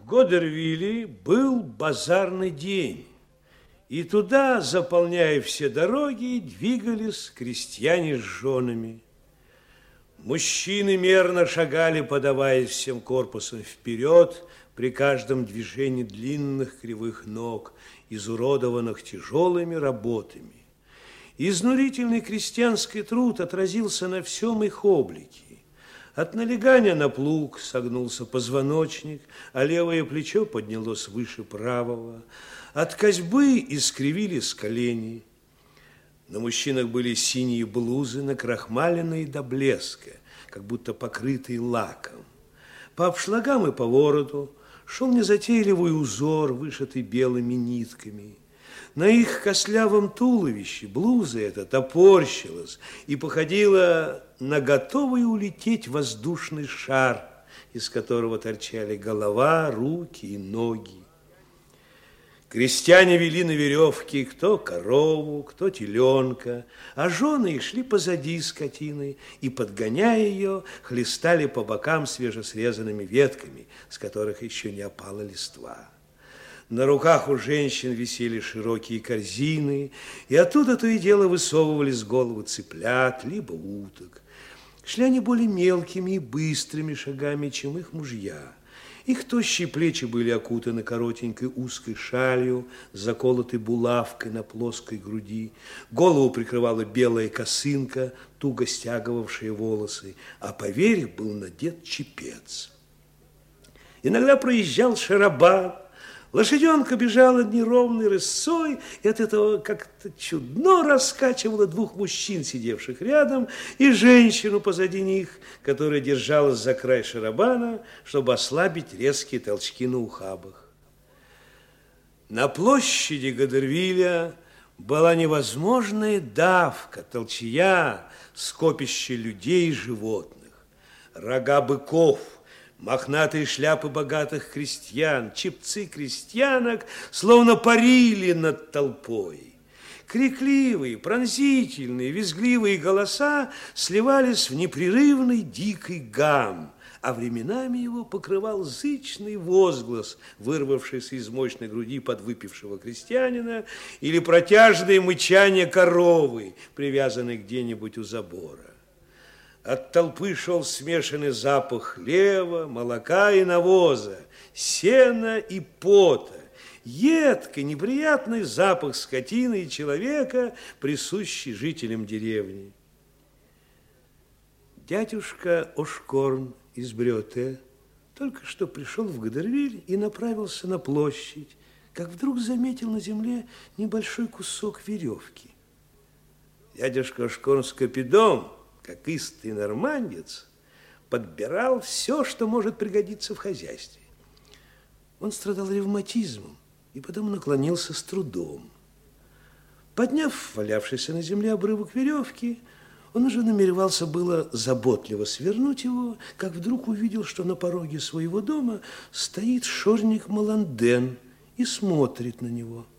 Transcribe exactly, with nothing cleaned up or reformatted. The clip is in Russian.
Годервилле был базарный день, и туда, заполняя все дороги, двигались крестьяне с женами. Мужчины мерно шагали, подаваясь всем корпусом вперед при каждом движении длинных кривых ног, изуродованных тяжелыми работами. Изнурительный крестьянский труд отразился на всем их облике. От налегания на плуг согнулся позвоночник, а левое плечо поднялось выше правого. От косьбы искривились колени. На мужчинах были синие блузы, накрахмаленные до блеска, как будто покрытые лаком. По обшлагам и по вороту шел незатейливый узор, вышитый белыми нитками. На их костлявом туловище блуза эта топорщилась и походила на готовый улететь воздушный шар, из которого торчали голова, руки и ноги. Крестьяне вели на веревке кто корову, кто теленка, а жены их шли позади скотины и, подгоняя ее, хлестали по бокам свежесрезанными ветками, с которых еще не опала листва. На руках у женщин висели широкие корзины, и оттуда то и дело высовывались головы цыплят, либо уток. Шли они более мелкими и быстрыми шагами, чем их мужья. Их тощие плечи были окутаны коротенькой узкой шалью, заколотой булавкой на плоской груди. Голову прикрывала белая косынка, туго стягивавшая волосы, а поверх был надет чепец. Иногда проезжал шарабан. Лошаденка бежала неровной рысцой, и от этого как-то чудно раскачивала двух мужчин, сидевших рядом, и женщину позади них, которая держалась за край шарабана, чтобы ослабить резкие толчки на ухабах. На площади Годервилля была невозможная давка, толчья, скопище людей и животных, рога быков, мохнатые шляпы богатых крестьян, чепцы крестьянок словно парили над толпой. Крикливые, пронзительные, визгливые голоса сливались в непрерывный дикий гам, а временами его покрывал зычный возглас, вырвавшийся из мощной груди подвыпившего крестьянина, или протяжное мычание коровы, привязанной где-нибудь у забора. От толпы шел смешанный запах хлеба, молока и навоза, сена и пота, едкий, неприятный запах скотины и человека, присущий жителям деревни. Дядюшка Ошкорн из Брёте только что пришел в Годервиль и направился на площадь, как вдруг заметил на земле небольшой кусок веревки. Дядюшка Ошкорн с Капидом, как истый нормандец, подбирал все, что может пригодиться в хозяйстве. Он страдал ревматизмом и потому наклонился с трудом. Подняв валявшийся на земле обрывок веревки, он уже намеревался было заботливо свернуть его, как вдруг увидел, что на пороге своего дома стоит шорник Маланден и смотрит на него.